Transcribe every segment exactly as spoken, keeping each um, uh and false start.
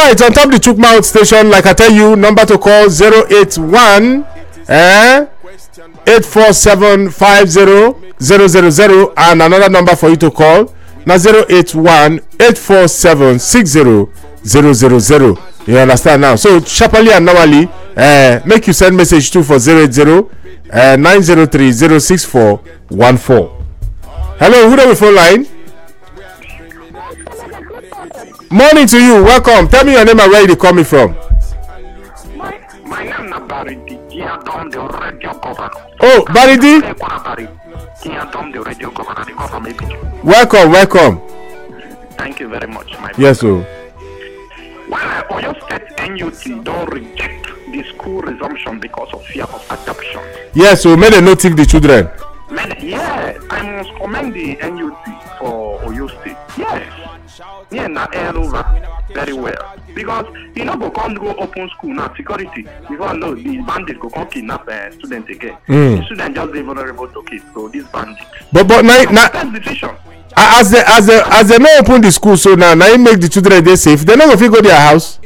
right, on top the Chukmouth station, like I tell you, number to call zero eight one eh, eight four seven five zero zero zero zero, and another number for you to call now zero eight one eight four seven six zero zero zero zero. You understand now? So sharply and normally, uh, make you send message to for zero eight zero nine zero three zero six four one four. Hello, who do we phone line? Morning to you, welcome. Tell me your name and where you coming from. My, my name is Baridi. The radio governor. Oh, Baridi. The radio governor. Welcome, welcome. Thank you very much, my friend. Yes, sir. Well, Oyo State N U T don't reject the school resumption because of fear of adoption. Yes, so may they not take the children. Man, yeah, I must commend the N U T for Oyo State. Yes. Yeah, na air over very well. Because you know, go come go open school now, security. Because no, the bandits go come kidnap uh, students again. Mm. The students just be vulnerable to kids. So these bandits. But but now, now That's decision. as they as they as they not open the school, so now now you make the children they safe. They not go fit go their house.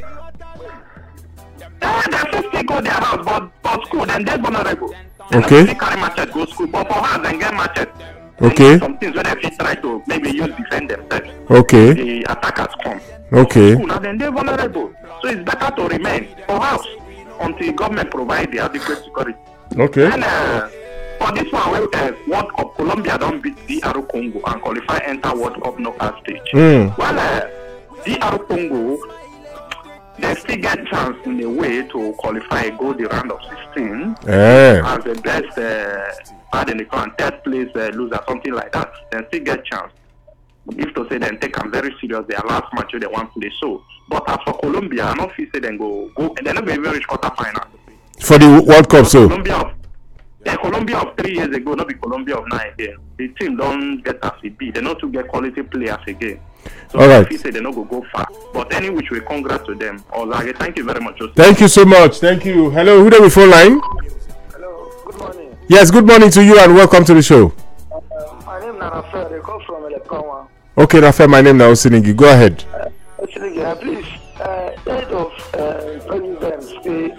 Uh, they still go their house, but but school then they're vulnerable. Okay. They carry machete go school, but for house then get machete. Okay. Some things where they try to maybe use defend themselves. Okay. The attackers come. Okay. School, now then they're vulnerable. So it's better to remain for house until government provide the adequate security. Okay. And uh, for this one, well, uh, World Cup, Colombia don't beat D R Congo and qualify enter World Cup knockout stage. Mm. Well, uh, D R Congo, they still get chance in a way to qualify, go the round of sixteen Eh. as the best, uh, pardon the count, third place uh, loser, something like that. They still get chance. If to say them take them very serious, their last match they want to play so. But as for Colombia, I don't feel say them go go and they're not very reach quarter final. For the World Cup, so. Colombia of, yeah, Colombia of three years ago, not be Colombia of nine again. The team don't get as it be. They not to get quality players again. So all right. if you say they not go go far. But any which way, congrats to them. Olage, thank you very much. Joseph. Thank you so much. Thank you. Hello, who do we phone line? Hello, good morning. Yes, good morning to you and welcome to the show. Uh, my name is Narafa. I come from Elekoma. Okay, Rafael, my name now Osinigi. Go ahead. Uh, Osinigi, please, uh, head of uh, president say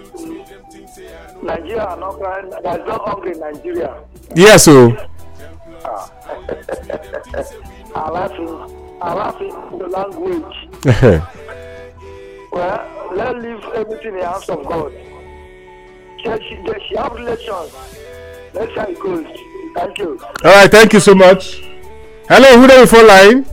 Nigeria are not crying. There's no hunger in Nigeria. Yes, so. Ah. I'm laughing. I'm laughing the language. Well, let's leave everything in the hands of God. She, she, she have relations. Let's see how it goes. Thank you. All right, thank you so much. Hello, who do we phone line?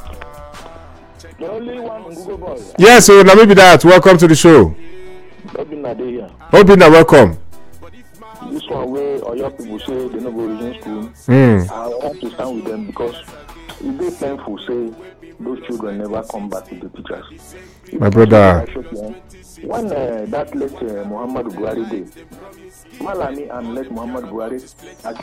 The only one on Google Boy. Yes, so now maybe that. Welcome to the show. Robin Nadeya. Obina, welcome. This one where all your people say they no go resume school. Mm. I want to stand with them because it's very painful say those children never come back to the teachers. My brother. When uh, that late uh, Muhammad Buhari day, Malami and late Muhammad Buhari